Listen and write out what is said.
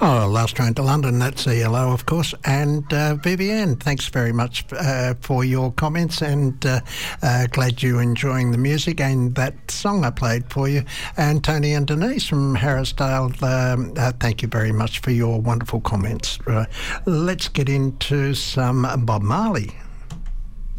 Oh, Last Train to London, that's ELO, of course. And Vivienne, thanks very much for your comments, and glad you're enjoying the music and that song I played for you. And Tony and Denise from Harrisdale, thank you very much for your wonderful comments. Let's get into some Bob Marley.